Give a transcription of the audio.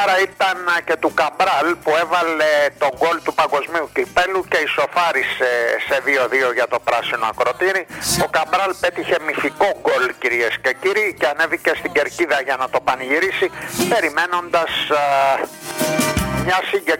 Άρα ήταν και του Καμπράλ που έβαλε τον γκολ του Παγκοσμίου Κυπέλου και ισοφάρισε σε 2-2 για το πράσινο ακροτήρι. Ο Καμπράλ πέτυχε μυθικό γκολ, κυρίες και κύριοι, και ανέβηκε στην κερκίδα για να το πανηγυρίσει, περιμένοντας μια συγκεκριμένη